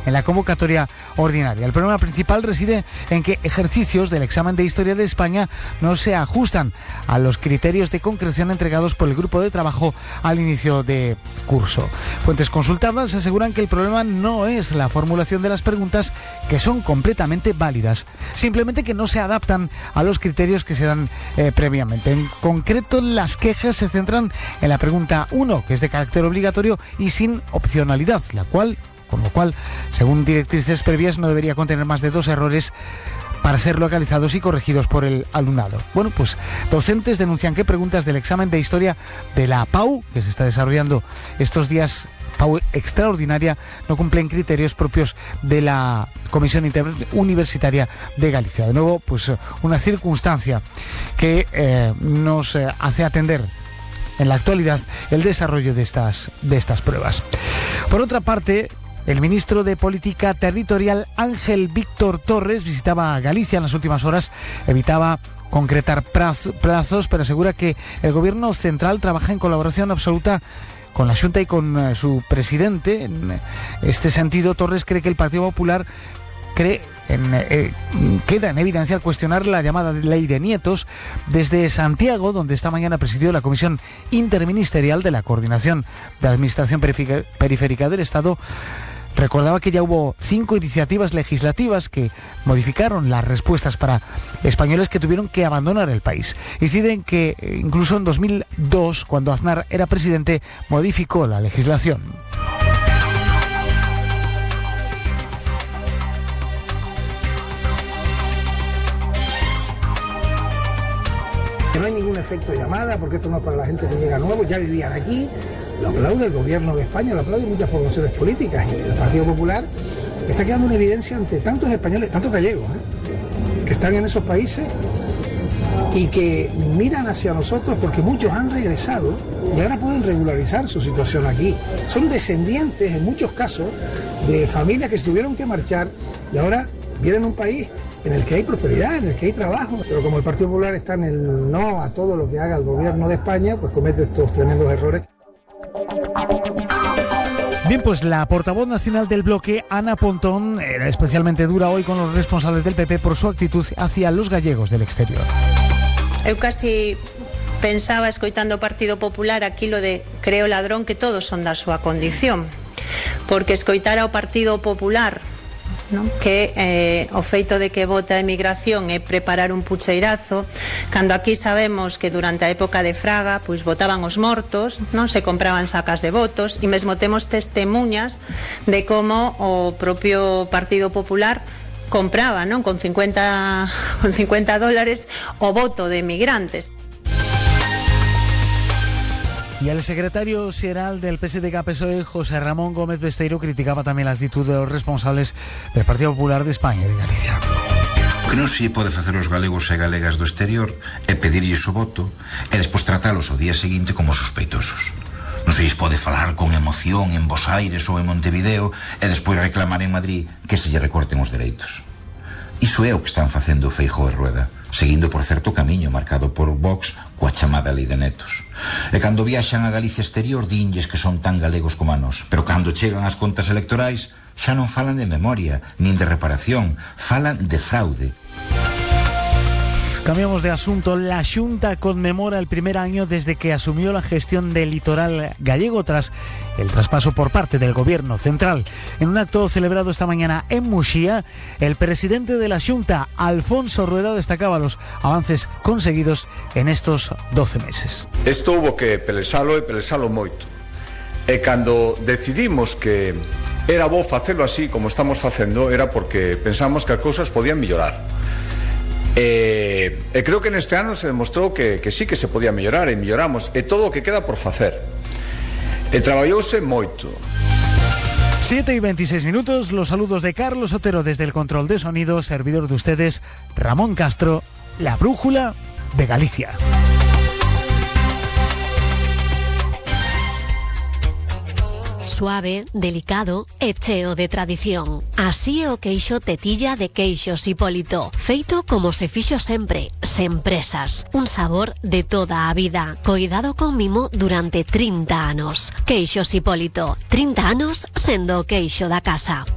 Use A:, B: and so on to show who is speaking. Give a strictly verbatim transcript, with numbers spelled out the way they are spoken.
A: en la convocatoria ordinaria. El problema principal reside en que ejercicios del examen de Historia de España no se ajustan a los criterios de concreción entregados por el grupo de trabajo al inicio de curso. Fuentes consultadas aseguran que el problema no es la formulación de las preguntas, que son completamente válidas, simplemente que no se adaptan a los criterios que se dan eh, previamente. En concreto, las quejas se centran en la pregunta uno, que es de carácter obligatorio y sin opcionalidad, la cual, con lo cual, según directrices previas, no debería contener más de dos errores para ser localizados y corregidos por el alumnado. Bueno, pues docentes denuncian que preguntas del examen de Historia de la P A U, que se está desarrollando estos días, P A U extraordinaria, no cumplen criterios propios de la Comisión Interuniversitaria de Galicia. De nuevo, pues una circunstancia que eh, nos eh, hace atender en la actualidad el desarrollo de estas, de estas pruebas. Por otra parte, el ministro de Política Territorial, Ángel Víctor Torres, visitaba Galicia en las últimas horas. Evitaba concretar plazos, pero asegura que el gobierno central trabaja en colaboración absoluta con la Xunta y con uh, su presidente. En este sentido, Torres cree que el Partido Popular cree en, eh, queda en evidencia al cuestionar la llamada ley de nietos desde Santiago, donde esta mañana presidió la Comisión Interministerial de la Coordinación de la Administración Periférica del Estado. Recordaba que ya hubo cinco iniciativas legislativas que modificaron las respuestas para españoles que tuvieron que abandonar el país. Inciden que incluso en dos mil dos, cuando Aznar era presidente, modificó la legislación.
B: Que no hay ningún efecto llamada, porque esto no es para la gente que llega nuevo, ya vivían aquí. Lo aplaude el gobierno de España, lo aplaude muchas formaciones políticas, y el Partido Popular está quedando en evidencia ante tantos españoles, tantos gallegos, ¿eh? que están en esos países y que miran hacia nosotros porque muchos han regresado y ahora pueden regularizar su situación aquí. Son descendientes, en muchos casos, de familias que se tuvieron que marchar y ahora vienen a un país en el que hay prosperidad, en el que hay trabajo. Pero como el Partido Popular está en el no a todo lo que haga el gobierno de España, pues comete estos tremendos errores.
A: Bien, pues la portavoz nacional del bloque, Ana Pontón, era especialmente dura hoy con los responsables del P P por su actitud hacia los gallegos del exterior.
C: Eu casi pensaba, escoitando o Partido Popular, aquilo de creo ladrón que todos son da súa condición, porque escoitar ao Partido Popular, ¿no?, que eh, o feito de que vota a emigración é preparar un pucheirazo, cando aquí sabemos que durante a época de Fraga pois votaban os mortos, non se compraban sacas de votos, e mesmo temos testemunhas de como o propio Partido Popular compraba, non, con cincuenta, con cincuenta dólares o voto de emigrantes.
A: Y el secretario xeral del P S D G P S O E, José Ramón Gómez Besteiro, criticaba tamén a actitud de los responsables del Partido Popular de España e de Galicia.
D: O que non se pode facer os galegos e galegas do exterior é pedirlles o voto e despois tratalos o día seguinte como sospeitosos. Non se lles pode falar con emoción en Bos Aires ou en Montevideo e despois reclamar en Madrid que se lle recorten os dereitos. Iso é o que están facendo Feijóo e Rueda, seguindo por certo camiño marcado por Vox coa chamada lei de netos. E cando viaxan a Galicia exterior dinlles que son tan galegos como a nós, pero cando chegan as contas electorais xa non falan de memoria nin de reparación, falan de fraude.
A: Cambiamos de asunto. La Xunta conmemora el primer año desde que asumió la gestión del litoral gallego tras el traspaso por parte del gobierno central. En un acto celebrado esta mañana en Muxía, el presidente de la Xunta, Alfonso Rueda, destacaba los avances conseguidos en estos doce meses.
E: Esto hubo que pelesalo e pelesalo moito. E cando decidimos que era bo facelo así como estamos facendo, era porque pensamos que as cousas podían mellorar. E, e creo que neste ano se demostrou que, que sí que se podía mellorar, e melloramos, e todo o que queda por facer. E traballouse moito.
A: siete y veintiséis minutos, los saludos de Carlos Otero desde el control de sonido, servidor de ustedes, Ramón Castro, la brújula de Galicia.
F: Suave, delicado e cheo de tradición. Así é o queixo tetilla de Queixos Hipólito, feito como se fixo sempre, sen presas. Un sabor de toda a vida, coidado con mimo durante trinta anos. Queixos Hipólito, trinta anos sendo o queixo da casa.